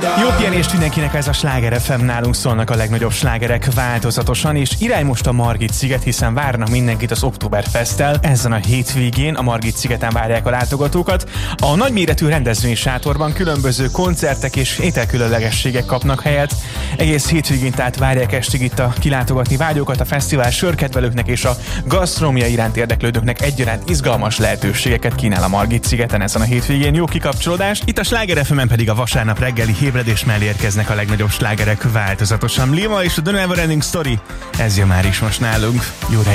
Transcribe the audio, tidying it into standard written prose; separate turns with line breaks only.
Jó pihenést mindenkinek, ez a Sláger FM, nálunk szólnak a legnagyobb slágerek változatosan, és irány most a Margit-sziget, hiszen várnak mindenkit az Oktoberfesttel. Ezen a hétvégén a Margit-szigeten várják a látogatókat. A nagyméretű rendezvényi sátorban különböző koncertek és ételkülönlegességek kapnak helyet. Egész hétvégén tehát várják estig itt a kilátogatni vágyókat, a fesztivál sörkedvelőknek és a gasztronómia iránt érdeklődőknek egyaránt izgalmas lehetőségeket kínál a Margit-szigeten ezen a hétvégén. Jó kikapcsolódást! Itt a Sláger FM-en pedig a vasárnap reggeli ébredés mellé érkeznek a legnagyobb slágerek változatosan. Lima és a The Never Ending Story, ez jön már is most nálunk. Jó reggelt!